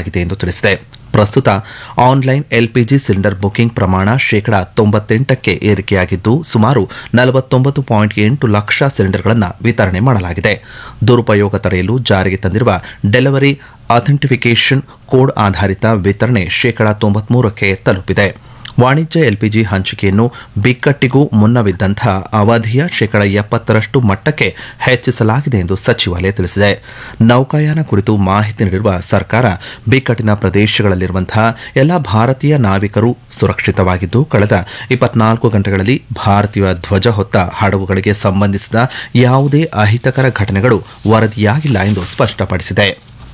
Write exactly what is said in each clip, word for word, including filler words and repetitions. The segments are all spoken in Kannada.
ಮಾಡಲಾಗಿದೆ ಎಂದು ತಿಳಿಸಿದೆ. ಪ್ರಸ್ತುತ ಆನ್ಲೈನ್ ಎಲ್ಪಿಜಿ ಸಿಲಿಂಡರ್ ಬುಕಿಂಗ್ ಪ್ರಮಾಣ ಶೇಕಡಾ ತೊಂಬತ್ತೆಂಟಕ್ಕೆ ಏರಿಕೆಯಾಗಿದ್ದು ಸುಮಾರು ನಲವತ್ತೊಂಬತ್ತು ಪಾಯಿಂಟ್ ಎಂಟು ಲಕ್ಷ ಸಿಲಿಂಡರ್ಗಳನ್ನು ವಿತರಣೆ ಮಾಡಲಾಗಿದೆ. ದುರುಪಯೋಗ ತಡೆಯಲು ಜಾರಿಗೆ ತಂದಿರುವ ಡೆಲಿವರಿ ಅಥೆಂಟಿಫಿಕೇಷನ್ ಕೋಡ್ ಆಧಾರಿತ ವಿತರಣೆ ಶೇಕಡಾ ತೊಂಬತ್ಮೂರಕ್ಕೆ ತಲುಪಿದೆ. ವಾಣಿಜ್ಯ ಎಲ್ಪಿಜಿ ಹಂಚಿಕೆಯನ್ನು ಬಿಕ್ಕಟ್ಟಿಗೂ ಮುನ್ನವಿದ್ದಂತಹ ಅವಧಿಯ ಶೇಕಡಾ ಎಪ್ಪತ್ತರಷ್ಟು ಮಟ್ಟಕ್ಕೆ ಹೆಚ್ಚಿಸಲಾಗಿದೆ ಎಂದು ಸಚಿವಾಲಯ ತಿಳಿಸಿದೆ. ನೌಕಾಯಾನ ಕುರಿತು ಮಾಹಿತಿ ನೀಡಿರುವ ಸರ್ಕಾರ, ಬಿಕ್ಕಟ್ಟಿನ ಪ್ರದೇಶಗಳಲ್ಲಿರುವಂತಹ ಎಲ್ಲ ಭಾರತೀಯ ನಾವಿಕರು ಸುರಕ್ಷಿತವಾಗಿದ್ದು ಕಳೆದ ಇಪ್ಪತ್ನಾಲ್ಕು ಗಂಟೆಗಳಲ್ಲಿ ಭಾರತೀಯ ಧ್ವಜ ಹೊತ್ತ ಹಡಗುಗಳಿಗೆ ಸಂಬಂಧಿಸಿದ ಯಾವುದೇ ಅಹಿತಕರ ಘಟನೆಗಳು ವರದಿಯಾಗಿಲ್ಲ ಎಂದು ಸ್ಪಷ್ಟಪಡಿಸಿದೆ.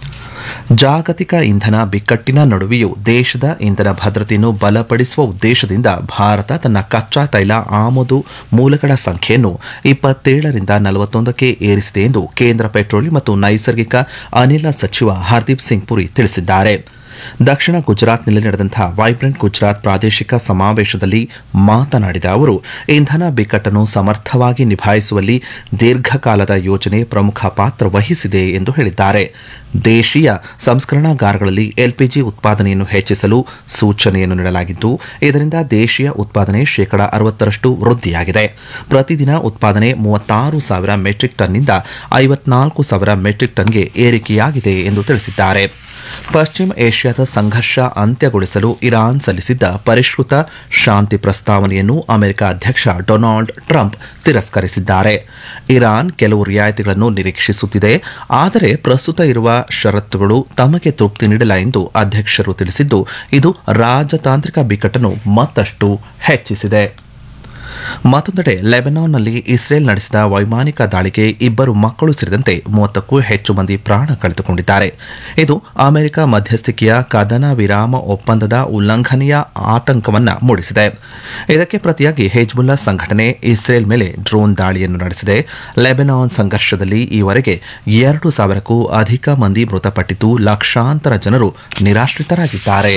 ಜಾಗತಿಕ ಇಂಧನ ಬಿಕ್ಕಟ್ಟಿನ ನಡುವೆಯೂ ದೇಶದ ಇಂಧನ ಭದ್ರತೆಯನ್ನು ಬಲಪಡಿಸುವ ಉದ್ದೇಶದಿಂದ ಭಾರತ ತನ್ನ ಕಚ್ಚಾ ತೈಲ ಆಮದು ಮೂಲಗಳ ಸಂಖ್ಯೆಯನ್ನು ಇಪ್ಪತ್ತೇಳರಿಂದ ನಲವತ್ತೊಂದಕ್ಕೆ ಏರಿಸಿದೆ ಎಂದು ಕೇಂದ್ರ ಪೆಟ್ರೋಲಿಯಂ ಮತ್ತು ನೈಸರ್ಗಿಕ ಅನಿಲ ಸಚಿವ ಹರ್ದೀಪ್ ಸಿಂಗ್ ಪುರಿ ತಿಳಿಸಿದ್ದಾರೆ. ದಕ್ಷಿಣ ಗುಜರಾತ್ನಲ್ಲಿ ನಡೆದಂತಹ ವೈಬ್ರೆಂಟ್ ಗುಜರಾತ್ ಪ್ರಾದೇಶಿಕ ಸಮಾವೇಶದಲ್ಲಿ ಮಾತನಾಡಿದ ಅವರು, ಇಂಧನ ಬಿಕ್ಕಟ್ಟನ್ನು ಸಮರ್ಥವಾಗಿ ನಿಭಾಯಿಸುವಲ್ಲಿ ದೀರ್ಘಕಾಲದ ಯೋಜನೆ ಪ್ರಮುಖ ಪಾತ್ರ ವಹಿಸಿದೆ ಎಂದು ಹೇಳಿದ್ದಾರೆ. ದೇಶೀಯ ಸಂಸ್ಕರಣಾಗಾರಗಳಲ್ಲಿ ಎಲ್ಪಿಜಿ ಉತ್ಪಾದನೆಯನ್ನು ಹೆಚ್ಚಿಸಲು ಸೂಚನೆಯನ್ನು ನೀಡಲಾಗಿದ್ದು, ಇದರಿಂದ ದೇಶೀಯ ಉತ್ಪಾದನೆ ಶೇಕಡಾ ಅರವತ್ತರಷ್ಟು ವೃದ್ಧಿಯಾಗಿದೆ. ಪ್ರತಿದಿನ ಉತ್ಪಾದನೆ ಮೂವತ್ತಾರು ಸಾವಿರ ಮೆಟ್ರಿಕ್ ಟನ್ನಿಂದ ಐವತ್ನಾಲ್ಕು ಸಾವಿರ ಮೆಟ್ರಿಕ್ ಟನ್ಗೆ ಏರಿಕೆಯಾಗಿದೆ ಎಂದು ತಿಳಿಸಿದ್ದಾರೆ. ಪಶ್ಚಿಮ ಏಷ್ಯಾದ ಸಂಘರ್ಷ ಅಂತ್ಯಗೊಳಿಸಲು ಇರಾನ್ ಸಲ್ಲಿಸಿದ್ದ ಪರಿಷ್ಕೃತ ಶಾಂತಿ ಪ್ರಸ್ತಾವನೆಯನ್ನು ಅಮೆರಿಕ ಅಧ್ಯಕ್ಷ ಡೊನಾಲ್ಡ್ ಟ್ರಂಪ್ ತಿರಸ್ಕರಿಸಿದ್ದಾರೆ. ಇರಾನ್ ಕೆಲವು ರಿಯಾಯಿತಿಗಳನ್ನು ನಿರೀಕ್ಷಿಸುತ್ತಿದೆ, ಆದರೆ ಪ್ರಸ್ತುತ ಇರುವ ಷರತ್ತುಗಳು ತಮಗೆ ತೃಪ್ತಿ ನೀಡಿಲ್ಲ ಎಂದು ಅಧ್ಯಕ್ಷರು ತಿಳಿಸಿದ್ದು, ಇದು ರಾಜತಾಂತ್ರಿಕ ಬಿಕ್ಕಟ್ಟನ್ನು ಮತ್ತಷ್ಟು ಹೆಚ್ಚಿಸಿದೆ. ಮತ್ತೊಂದೆಡೆ ಲೆಬನಾನ್ನಲ್ಲಿ ಇಸ್ರೇಲ್ ನಡೆಸಿದ ವೈಮಾನಿಕ ದಾಳಿಗೆ ಇಬ್ಬರು ಮಕ್ಕಳು ಸೇರಿದಂತೆ ಮೂವತ್ತಕ್ಕೂ ಹೆಚ್ಚು ಮಂದಿ ಪ್ರಾಣ ಕಳೆದುಕೊಂಡಿದ್ದಾರೆ. ಇದು ಅಮೆರಿಕ ಮಧ್ಯಸ್ಥಿಕೆಯ ಕದನ ವಿರಾಮ ಒಪ್ಪಂದದ ಉಲ್ಲಂಘನೆಯ ಆತಂಕವನ್ನು ಮೂಡಿಸಿದೆ. ಇದಕ್ಕೆ ಪ್ರತಿಯಾಗಿ ಹೆಜ್ಬುಲ್ಲಾ ಸಂಘಟನೆ ಇಸ್ರೇಲ್ ಮೇಲೆ ಡ್ರೋನ್ ದಾಳಿಯನ್ನು ನಡೆಸಿದೆ. ಲೆಬನಾನ್ ಸಂಘರ್ಷದಲ್ಲಿ ಈವರೆಗೆ ಎರಡು ಸಾವಿರಕ್ಕೂ ಅಧಿಕ ಮಂದಿ ಮೃತಪಟ್ಟಿದ್ದು, ಲಕ್ಷಾಂತರ ಜನರು ನಿರಾಶ್ರಿತರಾಗಿದ್ದಾರೆ.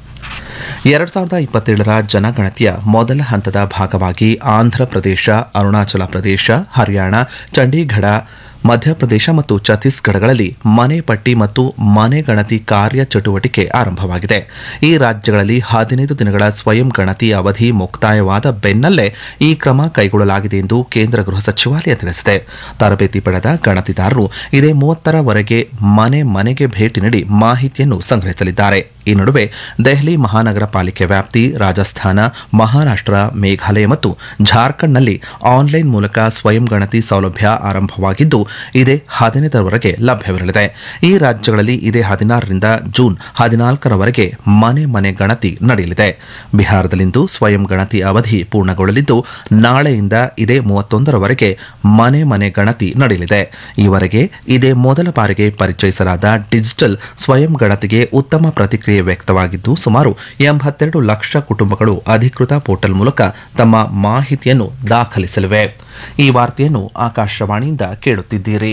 ಎರಡು ಸಾವಿರದ ಇಪ್ಪತ್ತೇಳರ ಜನಗಣತಿಯ ಮೊದಲ ಹಂತದ ಭಾಗವಾಗಿ ಆಂಧ್ರಪ್ರದೇಶ, ಅರುಣಾಚಲ ಪ್ರದೇಶ, ಹರಿಯಾಣ, ಚಂಡೀಗಢ, ಮಧ್ಯಪ್ರದೇಶ ಮತ್ತು ಛತ್ತೀಸ್ಗಢಗಳಲ್ಲಿ ಮನೆ ಪಟ್ಟಿ ಮತ್ತು ಮನೆ ಗಣತಿ ಕಾರ್ಯ ಚಟುವಟಿಕೆ ಆರಂಭವಾಗಿದೆ. ಈ ರಾಜ್ಯಗಳಲ್ಲಿ ಹದಿನೈದು ದಿನಗಳ ಸ್ವಯಂ ಗಣತಿ ಅವಧಿ ಮುಕ್ತಾಯವಾದ ಬೆನ್ನಲ್ಲೇ ಈ ಕ್ರಮ ಕೈಗೊಳ್ಳಲಾಗಿದೆ ಎಂದು ಕೇಂದ್ರ ಗೃಹ ಸಚಿವಾಲಯ ತಿಳಿಸಿದೆ. ತರಬೇತಿ ಪಡೆದ ಗಣತಿದಾರರು ಇದೇ ಮೂವತ್ತರವರೆಗೆ ಮನೆ ಮನೆಗೆ ಭೇಟಿ ನೀಡಿ ಮಾಹಿತಿಯನ್ನು ಸಂಗ್ರಹಿಸಲಿದ್ದಾರೆ. ಈ ನಡುವೆ ದೆಹಲಿ ಮಹಾನಗರ ಪಾಲಿಕೆ ವ್ಯಾಪ್ತಿ, ರಾಜಸ್ಥಾನ, ಮಹಾರಾಷ್ಟ್ರ, ಮೇಘಾಲಯ ಮತ್ತು ಜಾರ್ಖಂಡ್ನಲ್ಲಿ ಆನ್ಲೈನ್ ಮೂಲಕ ಸ್ವಯಂ ಗಣತಿ ಸೌಲಭ್ಯ ಆರಂಭವಾಗಿದ್ದು, ಇದೇ ಹದಿನೈದರವರೆಗೆ ಲಭ್ಯವಿರಲಿದೆ. ಈ ರಾಜ್ಯಗಳಲ್ಲಿ ಇದೇ ಹದಿನಾರರಿಂದ ಜೂನ್ ಹದಿನಾಲ್ಕರವರೆಗೆ ಮನೆ ಮನೆ ಗಣತಿ ನಡೆಯಲಿದೆ. ಬಿಹಾರದಲ್ಲಿಂದು ಸ್ವಯಂ ಗಣತಿ ಅವಧಿ ಪೂರ್ಣಗೊಳ್ಳಲಿದ್ದು, ನಾಳೆಯಿಂದ ಇದೇ ಮೂವತ್ತೊಂದರವರೆಗೆ ಮನೆ ಮನೆ ಗಣತಿ ನಡೆಯಲಿದೆ. ಈವರೆಗೆ ಇದೇ ಮೊದಲ ಬಾರಿಗೆ ಪರಿಚಯಿಸಲಾದ ಡಿಜಿಟಲ್ ಸ್ವಯಂ ಗಣತಿಗೆ ಉತ್ತಮ ಪ್ರತಿಕ್ರಿಯೆ ವ್ಯಕ್ತವಾಗಿದ್ದು, ಸುಮಾರು ಎಂಬತ್ತೆರಡು ಲಕ್ಷ ಕುಟುಂಬಗಳು ಅಧಿಕೃತ ಪೋರ್ಟಲ್ ಮೂಲಕ ತಮ್ಮ ಮಾಹಿತಿಯನ್ನು ದಾಖಲಿಸಲಿವೆ. ಈ ವಾರ್ತೆಯನ್ನು ಆಕಾಶವಾಣಿಯಿಂದ ಕೇಳುತ್ತಿದ್ದೀರಿ.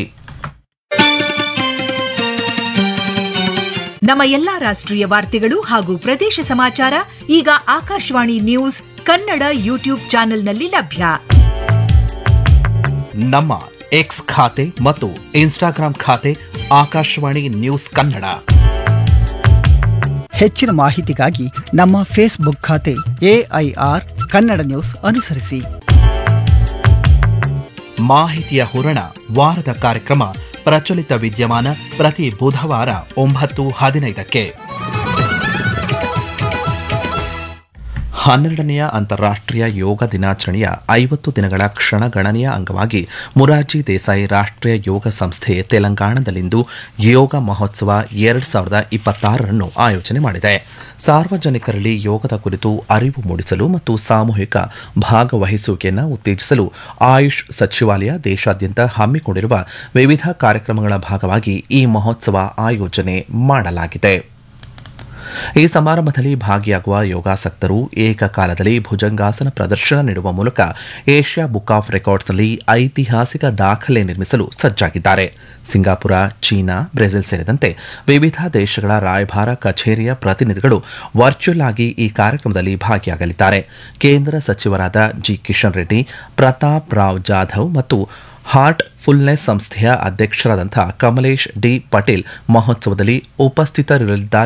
ನಮ್ಮ ಎಲ್ಲಾ ರಾಷ್ಟ್ರೀಯ ವಾರ್ತೆಗಳು ಹಾಗೂ ಪ್ರದೇಶ ಸಮಾಚಾರ ಈಗ ಆಕಾಶವಾಣಿ ನ್ಯೂಸ್ ಕನ್ನಡ ಯೂಟ್ಯೂಬ್ ಚಾನೆಲ್ನಲ್ಲಿ ಲಭ್ಯ. ನಮ್ಮ ಎಕ್ಸ್ ಖಾತೆ ಮತ್ತು ಇನ್ಸ್ಟಾಗ್ರಾಂ ಖಾತೆ ಆಕಾಶವಾಣಿ ನ್ಯೂಸ್ ಕನ್ನಡ. ಹೆಚ್ಚಿನ ಮಾಹಿತಿಗಾಗಿ ನಮ್ಮ ಫೇಸ್ಬುಕ್ ಖಾತೆ ಎಐಆರ್ ಕನ್ನಡ ನ್ಯೂಸ್ ಅನುಸರಿಸಿ. ಮಾಹಿತಿಯ ಹೂರಣ ವಾರದ ಕಾರ್ಯಕ್ರಮ ಪ್ರಚಲಿತ ವಿದ್ಯಮಾನ ಪ್ರತಿ ಬುಧವಾರ ಒಂಬತ್ತು ಹದಿನೈದಕ್ಕೆ. ಹನ್ನೆರಡನೆಯ ಅಂತಾರಾಷ್ಟ್ರೀಯ ಯೋಗ ದಿನಾಚರಣೆಯ ಐವತ್ತು ದಿನಗಳ ಕ್ಷಣಗಣನೆಯ ಅಂಗವಾಗಿ ಮೊರಾರ್ಜಿ ದೇಸಾಯಿ ರಾಷ್ಟ್ರೀಯ ಯೋಗ ಸಂಸ್ಥೆ ತೆಲಂಗಾಣದಲ್ಲಿಂದು ಯೋಗ ಮಹೋತ್ಸವ ಎರಡು ಸಾವಿರದ ಇಪ್ಪತ್ತಾರರನ್ನು ಆಯೋಜನೆ ಮಾಡಿದೆ. ಸಾರ್ವಜನಿಕರಲ್ಲಿ ಯೋಗದ ಕುರಿತು ಅರಿವು ಮೂಡಿಸಲು ಮತ್ತು ಸಾಮೂಹಿಕ ಭಾಗವಹಿಸುವಿಕೆಯನ್ನು ಉತ್ತೇಜಿಸಲು ಆಯುಷ್ ಸಚಿವಾಲಯ ದೇಶಾದ್ಯಂತ ಹಮ್ಮಿಕೊಂಡಿರುವ ವಿವಿಧ ಕಾರ್ಯಕ್ರಮಗಳ ಭಾಗವಾಗಿ ಈ ಮಹೋತ್ಸವ ಆಯೋಜನೆ ಮಾಡಲಾಗಿದೆ. ಈ ಸಮಾರಂಭದಲ್ಲಿ ಭಾಗಿಯಾಗುವ ಯೋಗಾಸಕ್ತರು ಏಕಕಾಲದಲ್ಲಿ ಭುಜಂಗಾಸನ ಪ್ರದರ್ಶನ ನೀಡುವ ಮೂಲಕ ಏಷ್ಯಾ ಬುಕ್ ಆಫ್ ರೆಕಾರ್ಡ್ಸ್ನಲ್ಲಿ ಐತಿಹಾಸಿಕ ದಾಖಲೆ ನಿರ್ಮಿಸಲು ಸಜ್ಜಾಗಿದ್ದಾರೆ. ಸಿಂಗಾಪುರ, ಚೀನಾ, ಬ್ರೆಜಿಲ್ ಸೇರಿದಂತೆ ವಿವಿಧ ದೇಶಗಳ ರಾಯಭಾರ ಕಚೇರಿಯ ಪ್ರತಿನಿಧಿಗಳು ವರ್ಚುವಲ್ ಆಗಿ ಈ ಕಾರ್ಯಕ್ರಮದಲ್ಲಿ ಭಾಗಿಯಾಗಲಿದ್ದಾರೆ. ಕೇಂದ್ರ ಸಚಿವರಾದ ಜಿ ಕಿಶನ್ ರೆಡ್ಡಿ, ಪ್ರತಾಪ್ ರಾವ್ ಜಾಧವ್ ಮತ್ತು ಹಾರ್ಟ್ ಫುಲ್ನೆಸ್ ಸಂಸ್ಥೆಯ ಅಧ್ಯಕ್ಷರಾದಂತಹ ಕಮಲೇಶ್ ಡಿ ಪಟೇಲ್ ಮಹೋತ್ಸವದಲ್ಲಿ ಉಪಸ್ಥಿತರಿರಲಿದ್ದಾರೆ